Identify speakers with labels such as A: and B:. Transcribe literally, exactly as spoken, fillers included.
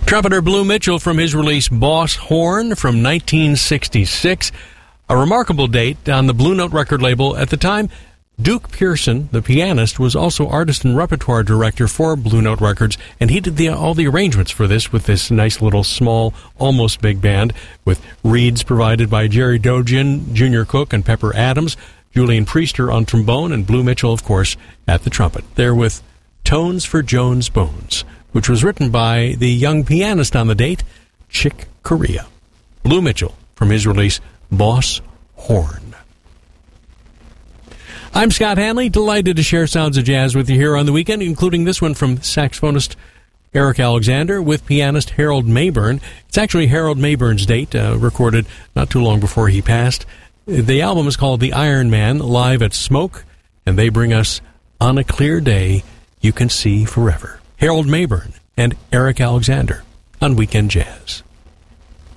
A: Trumpeter Blue Mitchell from his release Boss Horn from nineteen sixty-six. A remarkable date on the Blue Note record label. At the time, Duke Pearson, the pianist, was also artist and repertoire director for Blue Note Records, and he did the, all the arrangements for this with this nice little small, almost big band, with reeds provided by Jerry Dogin, Junior Cook, and Pepper Adams, Julian Priester on trombone, and Blue Mitchell, of course, at the trumpet. There with Tones for Jones Bones, which was written by the young pianist on the date, Chick Corea. Blue Mitchell from his release Boss Horn. I'm Scott Hanley, delighted to share sounds of jazz with you here on the weekend, including this one from saxophonist Eric Alexander with pianist Harold Mayburn. It's actually Harold Mayburn's date, uh, recorded not too long before he passed. The album is called The Iron Man, Live at Smoke, and they bring us On a Clear Day You Can See Forever. Harold Mayburn and Eric Alexander on Weekend Jazz.